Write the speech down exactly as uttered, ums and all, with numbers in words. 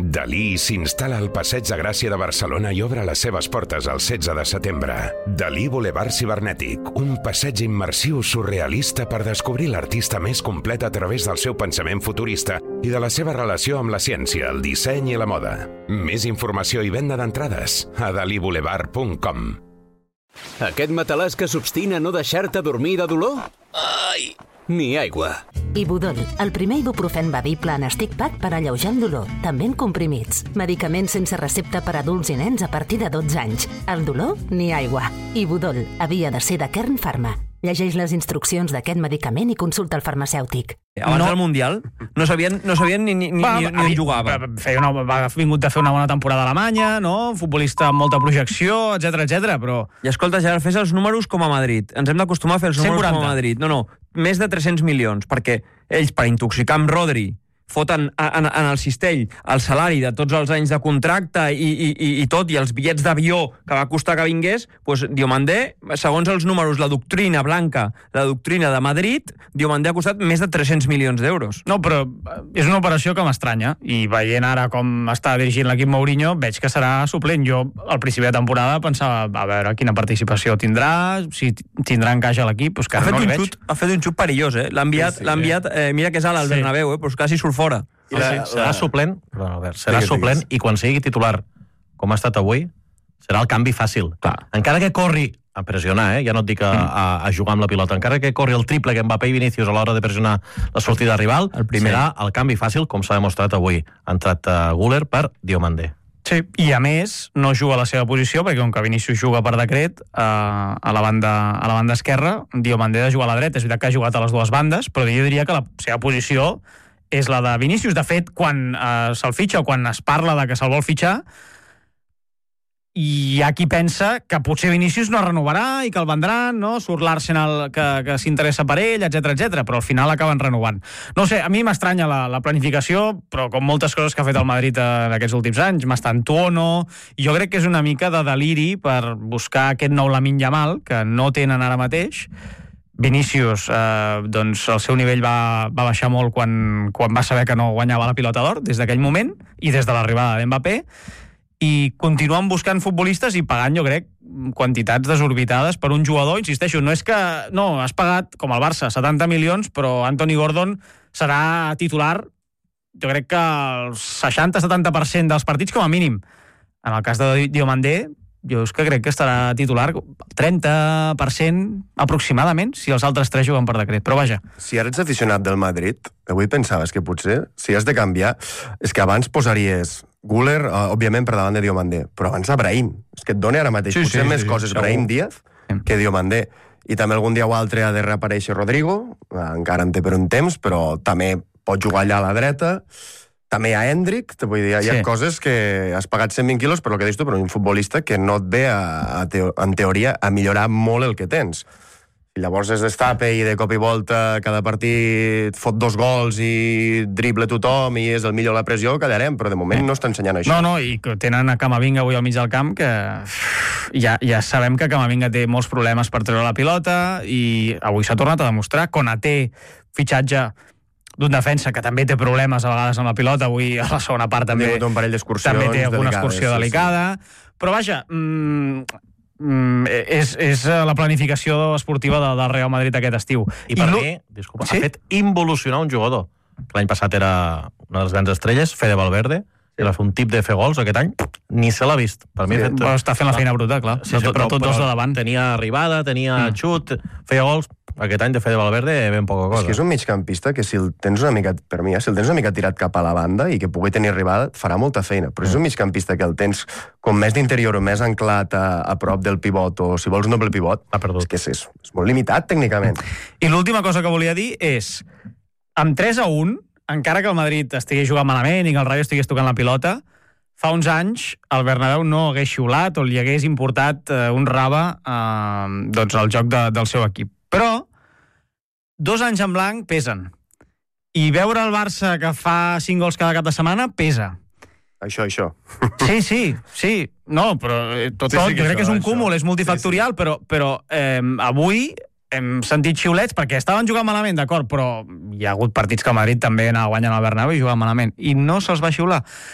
Dalí s'instal·la al Passeig de Gràcia de Barcelona i obre les seves portes el setze de setembre. Dalí Boulevard Cibernètic, un passeig immersiu surrealista per descobrir l'artista més complet a través del seu pensament futurista i de la seva relació amb la ciència, el disseny i la moda. Més informació i venda d'entrades a dalí boulevard punt com. Aquest matalàs que s'obstina a no deixar-te dormir de dolor? Ai! Ni aigua. Ibudol, el primer ibuprofen bevible en stick pack per alleujar el dolor, també en comprimits. Medicaments sense recepta per a adults i nens a partir de dotze anys. El dolor, ni aigua. Ibudol, havia de ser de Kern Pharma. Llegeix les instruccions d'aquest medicament i consulta el farmacèutic. Abans no. del Mundial no sabien, no sabien ni, ni, va, ni, ni on jugava. Feia una, va vingut de fer una bona temporada a Alemanya, no? Futbolista amb molta projecció, etcètera, etcètera, però... I escolta, Gerard, fes els números com a Madrid. Ens hem d'acostumar a fer els números cent quaranta com a Madrid. No, no, més de tres-cents milions, perquè ells, per intoxicar amb Rodri, foten en, en el cistell el salari de tots els anys de contracte i, i, i, i tot, i els bitllets d'avió que va costar que vingués, doncs Diomandé, segons els números, la doctrina blanca, la doctrina de Madrid, Diomandé ha costat més de tres-cents milions d'euros. No, però és una operació que m'estranya, i veient ara com està dirigint l'equip Mourinho, veig que serà suplent. Jo, al principi de temporada, pensava, a veure, quina participació tindrà, si tindrà encaix a l'equip, doncs que ara no li veig. Xut, ha fet un xut perillós, eh? L'ha enviat, sí, sí, enviat eh, mira que és alt al sí. Bernabéu, eh? Però quasi surt fora. I la, sí, serà suplent, perdó, Albert, serà sí, suplent i quan sigui titular, com ha estat avui, serà el canvi fàcil. Clar. Encara que corri a pressionar, eh? Ja no et dic a, a, a jugar amb la pilota, encara que corri el triple que Mbappé i Vinícius a l'hora de pressionar la sortida rival, el primer serà el canvi fàcil, com s'ha demostrat avui. Ha entrat uh, Güler per Diomandé. Sí, i a més no juga a la seva posició, perquè com que Vinícius juga per decret eh, a, la banda, a la banda esquerra, Diomandé ha de jugar a la dreta. És veritat que ha jugat a les dues bandes, però jo diria que la seva posició és la de Vinícius. De fet, quan eh, se'l fitxa o quan es parla de que se'l vol fitxar, hi ha qui pensa que potser Vinícius no renovarà i que el vendran, no? Surt l'Arsenal que, que s'interessa per ell, etcètera, etcètera, però al final acaben renovant. No sé, a mi m'estranya la, la planificació, però com moltes coses que ha fet el Madrid en aquests últims anys, m'està en tono, i jo crec que és una mica de deliri per buscar aquest nou Lamine Yamal, que no tenen ara mateix. Vinícius, eh, doncs el seu nivell va, va baixar molt quan, quan va saber que no guanyava la pilota d'or, des d'aquell moment, i des de l'arribada d'Mbappé, i continuen buscant futbolistes i pagant, jo crec, quantitats desorbitades per un jugador. Insisteixo, no és que... No, has pagat, com el Barça, setanta milions, però Anthony Gordon serà titular, jo crec que el seixanta a setanta per cent dels partits com a mínim. En el cas de Diomandé, jo és que crec que estarà titular trenta per cent aproximadament, si els altres tres juguen per decret. Però vaja. Si ara ets aficionat del Madrid, avui pensaves que potser, si has de canviar, és que abans posaries Güler, uh, òbviament, per davant de Diomandé, però abans a Brahim. És que et dona ara mateix sí, potser sí, més sí, coses sí, Brahim Díaz que Diomandé. I també algun dia o altre ha de reaparèixer Rodrigo, encara en té per un temps, però també pot jugar allà a la dreta. També hi ha Hendrik, vull dir, hi ha sí. coses que has pagat cent vint quilos, però el que dius tu, però un futbolista que no et ve, a, a teo, en teoria, a millorar molt el que tens. I llavors es destapa i de cop i volta cada partit fot dos gols i drible tothom i és el millor a la pressió, callarem, però de moment no està ensenyant això. No, no, i que tenen a Camavinga avui al mig del camp, que ja, ja sabem que Camavinga té molts problemes per treure la pilota, i avui s'ha tornat a demostrar. Konaté, fitxatge d'un defensa que també té problemes a vegades amb la pilota, avui a la segona part també, un parell també té alguna excursió sí, delicada, sí. Però vaja... Mmm, Mm, és, és la planificació esportiva de, del Real Madrid aquest estiu. I per I mi, disculpa, ¿sí? ha fet involucionar un jugador que l'any passat era una de les grans estrelles, Fede Valverde, i va fer un tip de fer gols aquest any, ni se l'ha vist. Per mi sí, fet... Però està fent la feina bruta, clar. Sí, sí, però, però tots dos de davant. Tenia arribada, tenia mm. xut, feia gols. Aquest any de Fede Valverde ben poca cosa. És que és un migcampista que si el tens una mica, per mi, si el tens una mica tirat cap a la banda i que pugui tenir arribada, farà molta feina. Però és un migcampista que el tens com més d'interior o més anclat a, a prop del pivot, o si vols un doble pivot, és que és, és, és molt limitat tècnicament. I l'última cosa que volia dir és, amb tres a un, encara que el Madrid estigui jugant malament i que el Rayo estigués tocant la pilota, fa uns anys el Bernabéu no hagués xiulat o li hagués importat eh, un rave eh, doncs, al joc de, del seu equip. Però dos anys en blanc pesen. I veure el Barça que fa cinc gols cada cap de setmana pesa. Això, això. Sí, sí, sí. No, però tot, sí, sí, tot jo crec que és un cúmul, això. És multifactorial, sí, sí. però, però eh, avui hem sentit xiulets perquè estaven jugant malament, d'acord, però hi ha hagut partits que el Madrid també anava guanyant al Bernabéu i jugant malament. I no se'ls va xiular.